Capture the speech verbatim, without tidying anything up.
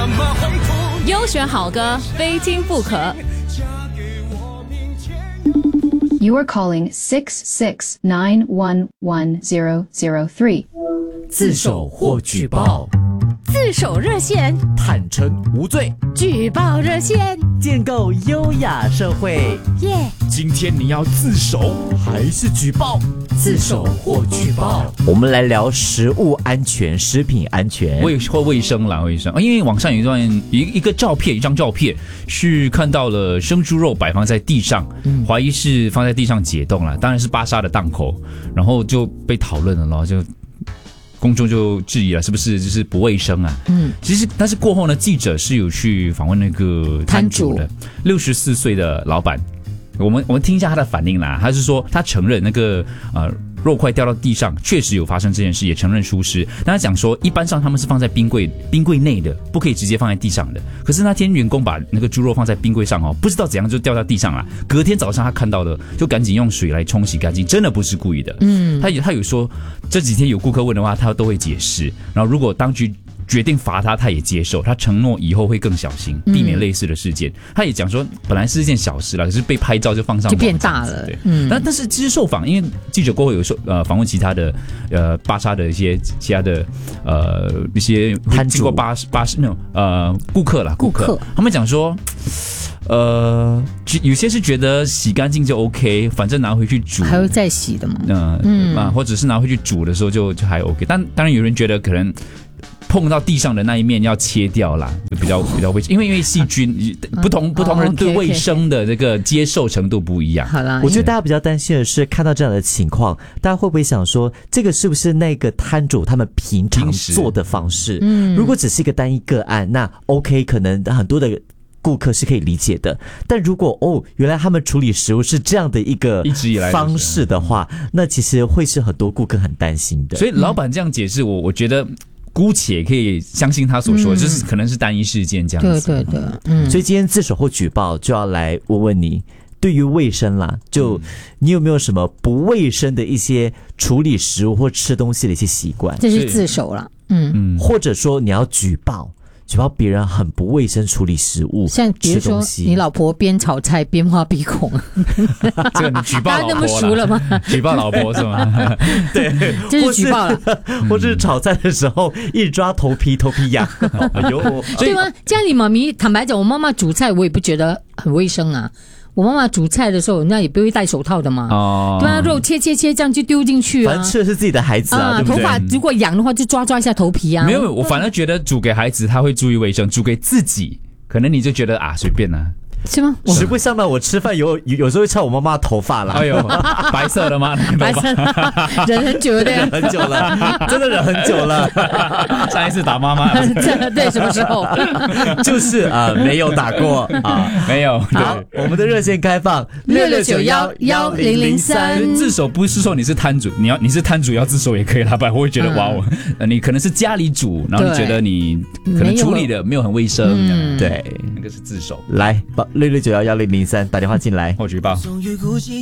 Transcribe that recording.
优选好歌，非听不可。 You are calling six six nine one one zero zero three. 自首或举报， 自首热线， 坦诚无罪， 举报热线， 建构优雅社会。 耶、yeah ！ 今天你要自首还是举报？自首或举报。我们来聊食物安全、食品安全、 卫或卫生啦，卫生。因为网上有一段一一个照片，一张照片是看到了生猪肉摆放在地上，嗯、怀疑是放在地上解冻了，当然是巴沙的档口，然后就被讨论了咯，就。公众就质疑了，是不是就是不卫生啊？嗯，其实但是过后呢，记者是有去访问那个摊主的，六十四岁的老板，我们我们听一下他的反应啦。他是说他承认那个呃肉块掉到地上确实有发生这件事，也承认疏失。但他讲说，一般上他们是放在冰柜冰柜内的，不可以直接放在地上的。可是那天员工把那个猪肉放在冰柜上哦，不知道怎样就掉到地上了。隔天早上他看到的，就赶紧用水来冲洗干净，真的不是故意的。嗯，他有他有说这几天有顾客问的话，他都会解释。然后如果当局决定罚他，他也接受，他承诺以后会更小心，避免类似的事件。嗯、他也讲说，本来是一件小事啦，可是被拍照就放上网就变大了。 对，嗯，但但是其实受访，因为记者过后有受呃访问其他的呃巴沙的一些其他的呃一些经过巴巴士那种呃顾客啦，顾客，顾客他们讲说。呃，有些是觉得洗干净就 OK， 反正拿回去煮还会再洗的嘛。 呃、嗯啊，或者是拿回去煮的时候就就还 OK， 但当然有人觉得可能碰到地上的那一面要切掉啦，就比较比较卫生，因为因为细菌不同不同人对卫生的这个接受程度不一样。 好啦， 我觉得大家比较担心的是，看到这样的情况，大家会不会想说，这个是不是那个摊主他们平常做的方式？嗯，如果只是一个单一个案，那 OK， 可能很多的。顾客是可以理解的，但如果哦，原来他们处理食物是这样的一个方式的话，那其实会是很多顾客很担心的。 所以老板这样解释，我我觉得姑且可以相信他所说的，嗯、就是可能是单一事件这样子。 对对对，嗯。 所以今天自首或举报就要来问问你，对于卫生啦，就你有没有什么不卫生的一些处理食物或吃东西的一些习惯？ 这是自首了，嗯嗯，或者说你要举报。举报别人很不卫生处理食物， 像比如说你老婆边炒菜边挖鼻孔， 这个你举报老婆了？ 那么熟了吗？ 举报老婆是吗？ 对， 这是举报了。 或是炒菜的时候一抓头皮，头皮痒，哎呦， 对吗？家里妈咪坦白讲，我妈妈煮菜我也不觉得很卫生啊。我妈妈煮菜的时候，那也不会戴手套的嘛。哦，对啊，肉切切切这样就丢进去啊。 反正吃的是自己的孩子啊，啊对不对？ 头发如果痒的话，就抓抓一下头皮啊。 没有，我反而觉得煮给孩子他会注意卫生，煮给自己可能你就觉得啊随便啊。 是吗？ 实不相瞒，我吃饭有有时候会擦我妈妈的头发啦。 哎呦，白色的吗？ 白色的，忍很久的， 忍很久了，真的忍很久了。 上一次打妈妈， 对，什么时候？ 就是啊、呃，没有打过啊， 没有。 好，我们的热线开放六六九幺幺零零三。 自首不是说你是摊主，你要你是摊主要自首也可以啦，不然我会觉得、嗯、哇哦，你可能是家里煮，然后你觉得你可能处理的没有很卫生，嗯、对，那个是自首。 来，六六九幺幺零零三打电话进来， 或举报。